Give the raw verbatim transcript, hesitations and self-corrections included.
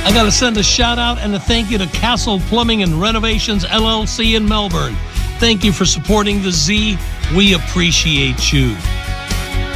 I got to send a shout out and a thank you to Castle Plumbing and Renovations, L L C in Melbourne. Thank you for supporting the Z. We appreciate you.